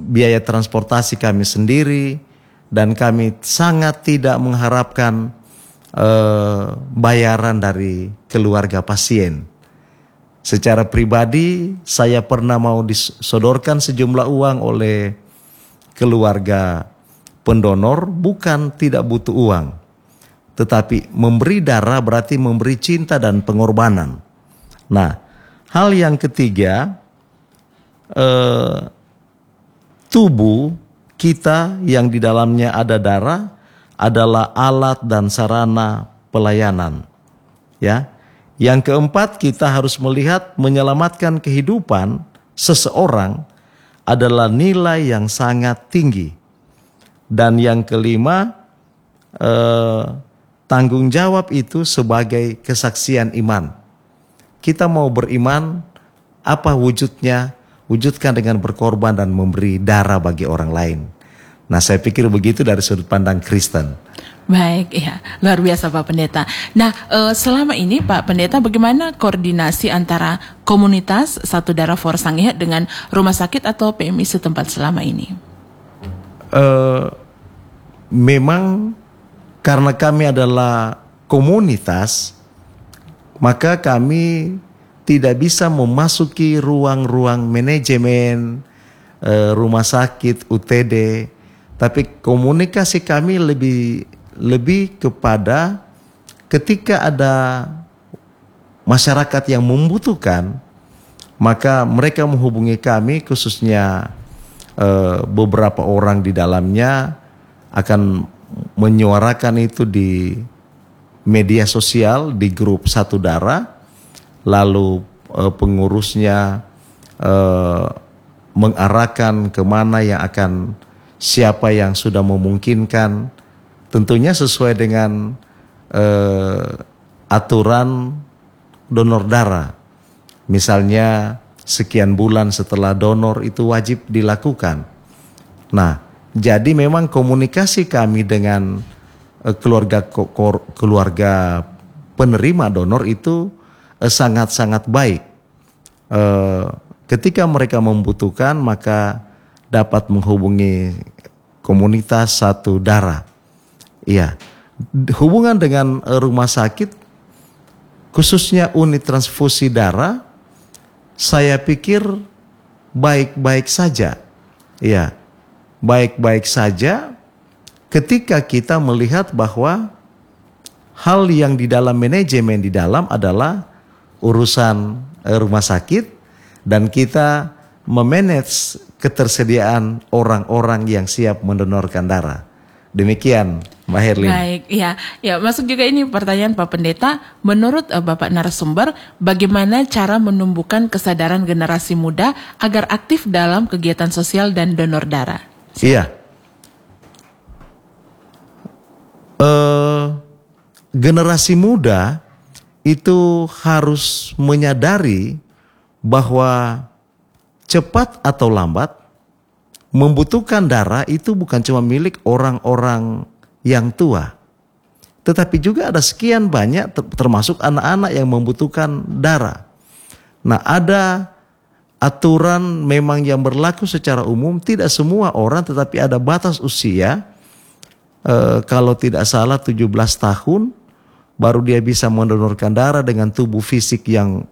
biaya transportasi kami sendiri, dan kami sangat tidak mengharapkan bayaran dari keluarga pasien. Secara pribadi saya pernah mau disodorkan sejumlah uang oleh keluarga pendonor, bukan tidak butuh uang, tetapi memberi darah berarti memberi cinta dan pengorbanan. Nah, hal yang ketiga, tubuh kita yang di dalamnya ada darah adalah alat dan sarana pelayanan. Ya. Yang keempat, kita harus melihat menyelamatkan kehidupan seseorang adalah nilai yang sangat tinggi. Dan yang kelima, tanggung jawab itu sebagai kesaksian iman. Kita mau beriman, apa wujudnya? Wujudkan dengan berkorban dan memberi darah bagi orang lain. Nah, saya pikir begitu dari sudut pandang Kristen. Baik, ya, luar biasa Pak Pendeta. Nah, selama ini Pak Pendeta, bagaimana koordinasi antara komunitas Satu Darah For Sangihe dengan rumah sakit atau PMI setempat selama ini? Memang karena kami adalah komunitas, maka kami tidak bisa memasuki ruang-ruang manajemen rumah sakit, UTD, tapi komunikasi kami lebih kepada ketika ada masyarakat yang membutuhkan, maka mereka menghubungi kami, khususnya beberapa orang di dalamnya akan menyuarakan itu di media sosial, di grup Satu Darah, lalu pengurusnya mengarahkan kemana yang akan, siapa yang sudah memungkinkan, tentunya sesuai dengan aturan donor darah. Misalnya sekian bulan setelah donor itu wajib dilakukan. Nah, jadi memang komunikasi kami dengan keluarga penerima donor itu sangat-sangat baik. Ketika mereka membutuhkan, maka dapat menghubungi komunitas Satu Darah. Iya, hubungan dengan rumah sakit, khususnya unit transfusi darah, saya pikir baik-baik saja. Iya, baik-baik saja ketika kita melihat bahwa hal yang di dalam manajemen di dalam adalah urusan rumah sakit, dan kita memanage ketersediaan orang-orang yang siap mendonorkan darah. Demikian, Mbak Herlin. Baik, ya, masuk juga ini pertanyaan Pak Pendeta. Menurut Bapak narasumber, bagaimana cara menumbuhkan kesadaran generasi muda agar aktif dalam kegiatan sosial dan donor darah? Iya. Generasi muda itu harus menyadari bahwa cepat atau lambat membutuhkan darah itu bukan cuma milik orang-orang yang tua, tetapi juga ada sekian banyak termasuk anak-anak yang membutuhkan darah. Nah, ada aturan memang yang berlaku secara umum, tidak semua orang, tetapi ada batas usia. Kalau tidak salah 17 tahun baru dia bisa mendonorkan darah dengan tubuh fisik yang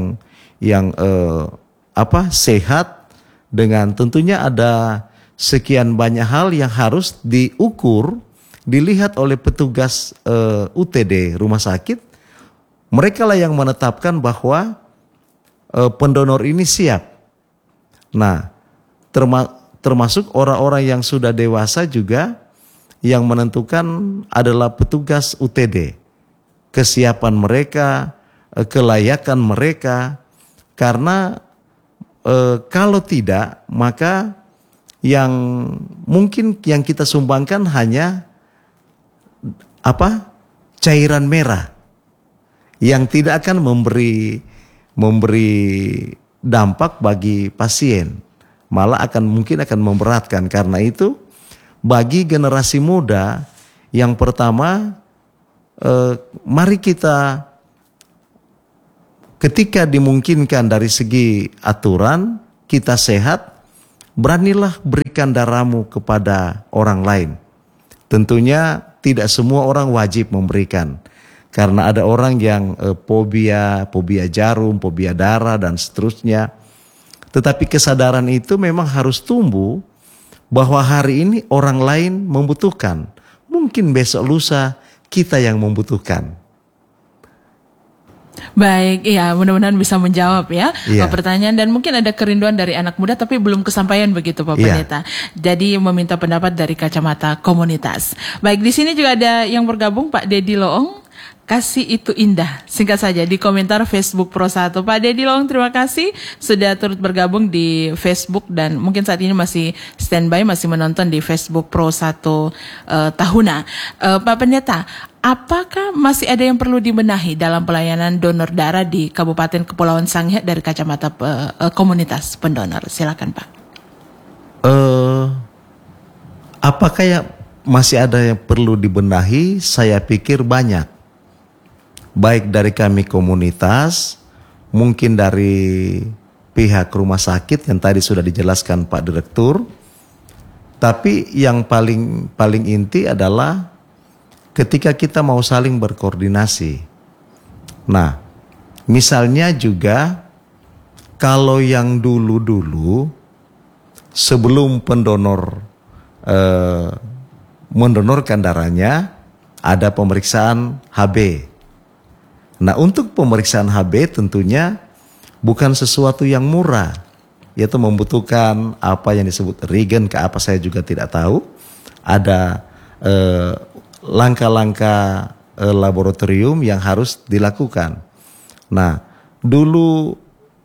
sehat, dengan tentunya ada sekian banyak hal yang harus diukur, dilihat oleh petugas UTD rumah sakit. Mereka lah yang menetapkan bahwa pendonor ini siap. Nah, termasuk orang-orang yang sudah dewasa juga yang menentukan adalah petugas UTD. Kesiapan mereka, kelayakan mereka, karena kalau tidak, maka yang mungkin yang kita sumbangkan hanya cairan merah yang tidak akan memberi dampak bagi pasien, malah mungkin akan memberatkan. Karena itu bagi generasi muda, yang pertama, mari kita ketika dimungkinkan dari segi aturan, kita sehat, beranilah berikan darahmu kepada orang lain. Tentunya tidak semua orang wajib memberikan. Karena ada orang yang fobia jarum, fobia darah dan seterusnya. Tetapi kesadaran itu memang harus tumbuh bahwa hari ini orang lain membutuhkan. Mungkin besok lusa kita yang membutuhkan. Baik, ya mudah-mudahan bisa menjawab ya pertanyaan, dan mungkin ada kerinduan dari anak muda tapi belum kesampaian begitu Pak Pendeta. Jadi meminta pendapat dari kacamata komunitas. Baik, di sini juga ada yang bergabung, Pak Dedi Loong. Kasih itu indah, singkat saja di komentar Facebook Pro 1. Pak Dedi Loong, terima kasih sudah turut bergabung di Facebook dan mungkin saat ini masih standby, masih menonton di Facebook Pro 1 Tahuna. Pak Pendeta, apakah masih ada yang perlu dibenahi dalam pelayanan donor darah di Kabupaten Kepulauan Sangihe dari kacamata komunitas pendonor? Silakan Pak. Apakah yang masih ada yang perlu dibenahi? Saya pikir banyak. Baik dari kami komunitas, mungkin dari pihak rumah sakit yang tadi sudah dijelaskan Pak Direktur. Tapi yang paling inti adalah ketika kita mau saling berkoordinasi. Nah, misalnya juga kalau yang dulu-dulu sebelum pendonor mendonorkan darahnya, ada pemeriksaan HB. Nah, untuk pemeriksaan HB tentunya bukan sesuatu yang murah, yaitu membutuhkan apa yang disebut regen ke apa saya juga tidak tahu. Ada langkah-langkah laboratorium yang harus dilakukan. Nah, dulu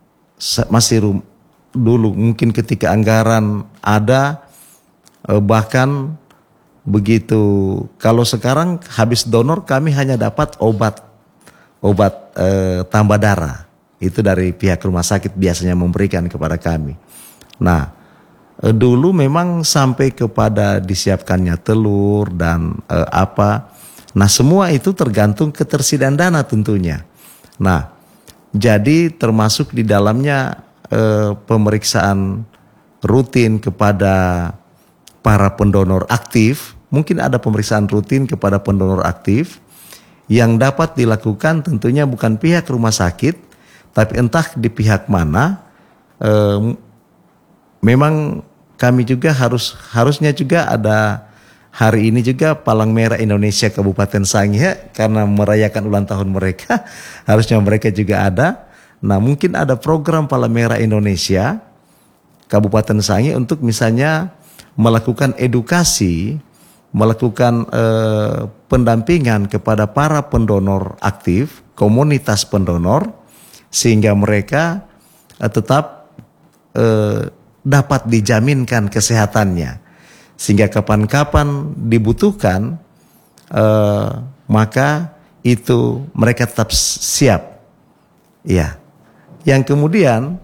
mungkin ketika anggaran ada, bahkan begitu. Kalau sekarang habis donor kami hanya dapat obat tambah darah. Itu dari pihak rumah sakit biasanya memberikan kepada kami. Nah, dulu memang sampai kepada disiapkannya telur dan apa. Nah, semua itu tergantung ketersediaan dana tentunya. Nah, jadi termasuk di dalamnya pemeriksaan rutin kepada para pendonor aktif. Mungkin ada pemeriksaan rutin kepada pendonor aktif yang dapat dilakukan tentunya bukan pihak rumah sakit, tapi entah di pihak mana. Memang kami juga harusnya juga ada hari ini juga Palang Merah Indonesia Kabupaten Sangihe karena merayakan ulang tahun mereka, harusnya mereka juga ada. Nah, mungkin ada program Palang Merah Indonesia Kabupaten Sangihe untuk misalnya melakukan edukasi, melakukan pendampingan kepada para pendonor aktif, komunitas pendonor, sehingga mereka tetap dapat dijaminkan kesehatannya, sehingga kapan-kapan dibutuhkan maka itu mereka tetap siap. Ya, yang kemudian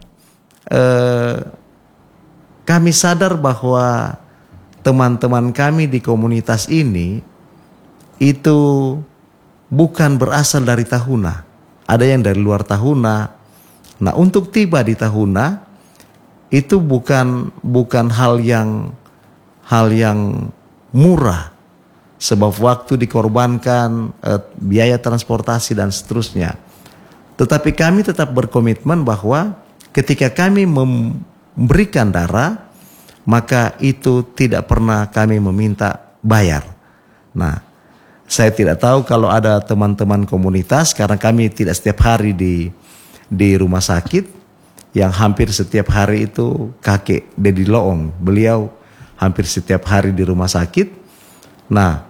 kami sadar bahwa teman-teman kami di komunitas ini itu bukan berasal dari Tahuna. Ada yang dari luar Tahuna. Nah, untuk tiba di Tahuna itu bukan hal yang murah. Sebab waktu dikorbankan, biaya transportasi dan seterusnya. Tetapi kami tetap berkomitmen bahwa ketika kami memberikan darah, maka itu tidak pernah kami meminta bayar. Nah, saya tidak tahu kalau ada teman-teman komunitas, karena kami tidak setiap hari di rumah sakit, yang hampir setiap hari itu kakek Dedi Loong. Beliau hampir setiap hari di rumah sakit. Nah,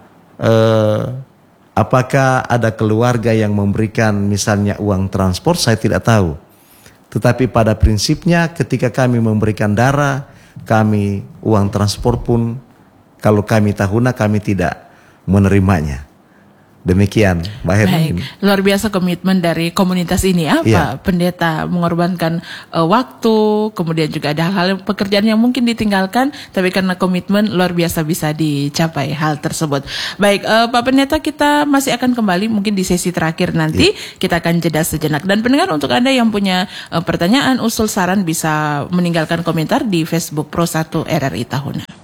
apakah ada keluarga yang memberikan misalnya uang transport, saya tidak tahu. Tetapi pada prinsipnya ketika kami memberikan darah, kami uang transport pun kalau kami Tahuna kami tidak menerimanya. Demikian, Mbak Herlin. Baik, luar biasa komitmen dari komunitas ini ya, Iya. Pak Pendeta, mengorbankan waktu, kemudian juga ada hal-hal pekerjaan yang mungkin ditinggalkan, tapi karena komitmen luar biasa bisa dicapai hal tersebut. Baik, Pak Pendeta, kita masih akan kembali mungkin di sesi terakhir nanti, kita akan jeda sejenak. Dan pendengar, untuk Anda yang punya pertanyaan, usul, saran, bisa meninggalkan komentar di Facebook Pro 1 RRI Tahuna.